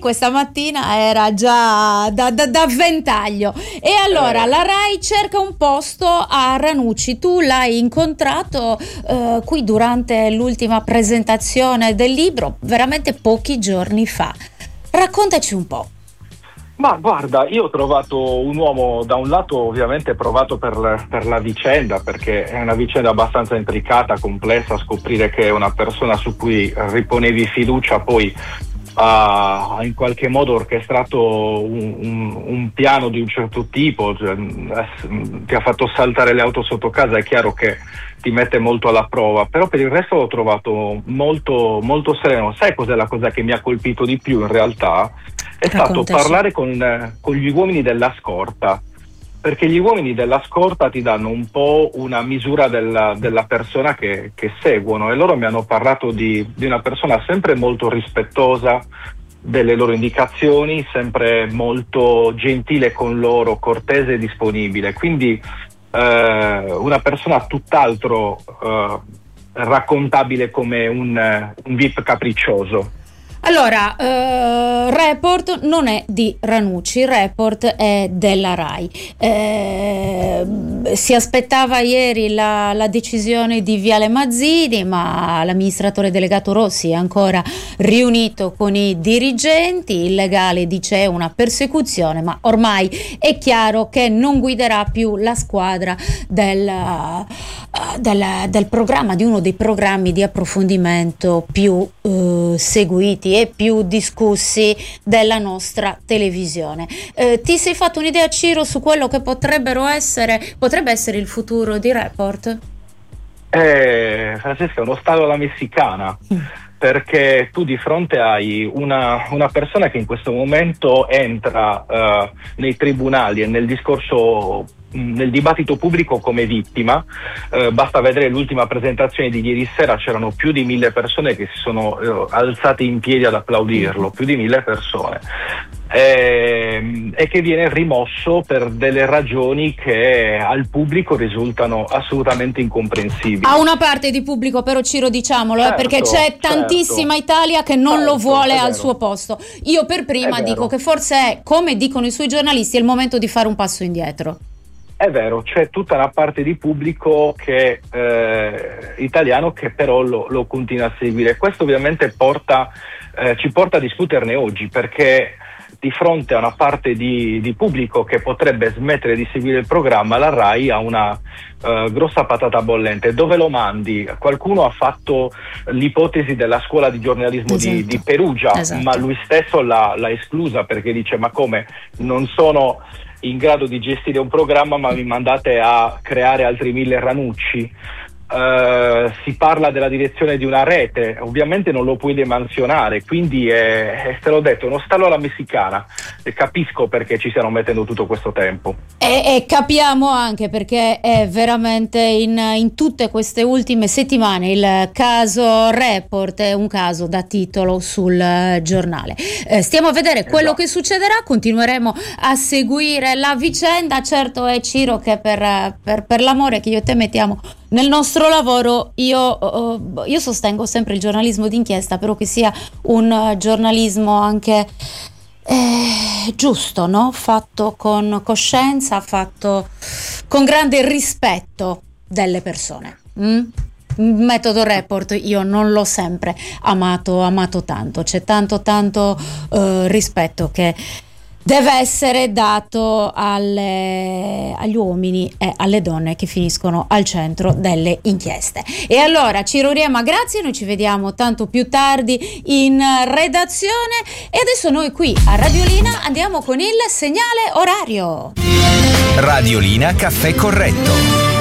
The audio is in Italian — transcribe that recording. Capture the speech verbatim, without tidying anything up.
questa mattina era già da, da, da ventaglio. E allora Eh. la Rai cerca un posto a Ranucci. Tu l'hai incontrato eh, qui durante l'ultima presentazione del libro, veramente pochi giorni fa. Raccontaci un po'. Ma guarda, io ho trovato un uomo da un lato ovviamente provato per, per la vicenda, perché è una vicenda abbastanza intricata, complessa. Scoprire che è una persona su cui riponevi fiducia poi ha in qualche modo orchestrato un, un, un piano di un certo tipo, cioè, ti ha fatto saltare le auto sotto casa, è chiaro che ti mette molto alla prova, però per il resto l'ho trovato molto, molto sereno. Sai cos'è la cosa che mi ha colpito di più in realtà? È stato Raccontaci. parlare con, con gli uomini della scorta, perché gli uomini della scorta ti danno un po' una misura della, della persona che, che seguono, e loro mi hanno parlato di, di una persona sempre molto rispettosa delle loro indicazioni, sempre molto gentile con loro, cortese e disponibile, quindi eh, una persona tutt'altro eh, raccontabile come un, un V I P capriccioso. Allora, eh, Report non è di Ranucci, Report è della Rai. Eh, si aspettava ieri la, la decisione di Viale Mazzini, ma l'amministratore delegato Rossi è ancora riunito con i dirigenti. Il legale dice è una persecuzione, ma ormai è chiaro che non guiderà più la squadra del, uh, del, del programma, di uno dei programmi di approfondimento più uh, seguiti e più discussi della nostra televisione. Eh, ti sei fatto un'idea, Ciro, su quello che potrebbero essere potrebbe essere il futuro di Report? Eh, Francesca, è uno stallo alla messicana, perché tu di fronte hai una, una persona che in questo momento entra uh, nei tribunali e nel discorso, nel dibattito pubblico come vittima. Eh, basta vedere l'ultima presentazione di ieri sera, c'erano più di mille persone che si sono eh, alzate in piedi ad applaudirlo, più di mille persone, e, e che viene rimosso per delle ragioni che al pubblico risultano assolutamente incomprensibili. A una parte di pubblico però, Ciro, diciamolo, Certo, eh, perché c'è certo. tantissima Italia che non Certo, lo vuole è al vero. suo posto. Io per prima È vero. dico che forse è, come dicono i suoi giornalisti, è il momento di fare un passo indietro. È vero, c'è tutta una parte di pubblico che, eh, italiano che però lo, lo continua a seguire. Questo ovviamente porta, eh, ci porta a discuterne oggi, perché di fronte a una parte di, di pubblico che potrebbe smettere di seguire il programma, la Rai ha una eh, grossa patata bollente. Dove lo mandi? Qualcuno ha fatto l'ipotesi della scuola di giornalismo Esatto. di, di Perugia, Esatto. ma lui stesso l'ha, l'ha esclusa, perché dice: ma come, non sono in grado di gestire un programma, ma mi mandate a creare altri mille Ranucci? Uh, si parla della direzione di una rete, ovviamente non lo puoi demansionare, quindi è, è, te l'ho detto, uno stallo alla messicana, e capisco perché ci stiano mettendo tutto questo tempo. E, e capiamo anche perché è veramente in, in tutte queste ultime settimane il caso Report è un caso da titolo sul uh, giornale. Eh, stiamo a vedere quello Esatto. che succederà, continueremo a seguire la vicenda. Certo è, Ciro, che per, per, per l'amore che io e te mettiamo nel nostro lavoro, io, uh, io sostengo sempre il giornalismo d'inchiesta, però che sia un uh, giornalismo anche eh, giusto, no? Fatto con coscienza, fatto con grande rispetto delle persone. Mm? Il metodo Report io non l'ho sempre amato, amato tanto, c'è tanto tanto uh, rispetto che deve essere dato alle, agli uomini e alle donne che finiscono al centro delle inchieste. E allora, Ciro Riema, grazie, noi ci vediamo tanto più tardi in redazione, e adesso noi qui a Radiolina andiamo con il segnale orario. Radiolina Caffè Corretto.